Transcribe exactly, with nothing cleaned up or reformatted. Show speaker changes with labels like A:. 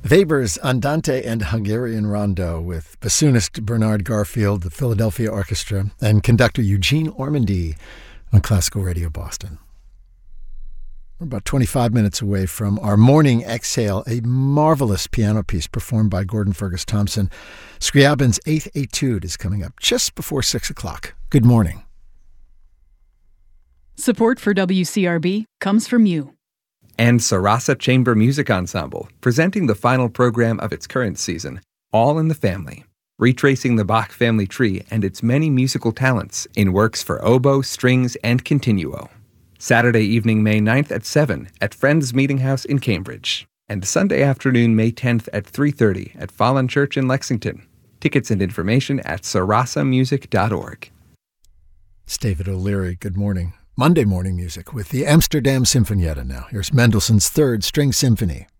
A: Weber's Andante and Hungarian Rondo with bassoonist Bernard Garfield, the Philadelphia Orchestra, and conductor Eugene Ormandy on Classical Radio Boston. We're about twenty-five minutes away from our morning exhale, a marvelous piano piece performed by Gordon Fergus Thompson. Scriabin's Eighth Etude is coming up just before six o'clock. Good morning.
B: Support for W C R B comes from you.
C: And Sarasa Chamber Music Ensemble, presenting the final program of its current season, All in the Family, retracing the Bach family tree and its many musical talents in works for oboe, strings, and continuo. Saturday evening, May ninth at seven at Friends Meeting House in Cambridge, and Sunday afternoon, May tenth at three thirty at Fallen Church in Lexington. Tickets and information at sarasa music dot org.
A: It's David O'Leary. Good morning. Monday morning music with the Amsterdam Sinfonietta now. Here's Mendelssohn's Third String Symphony.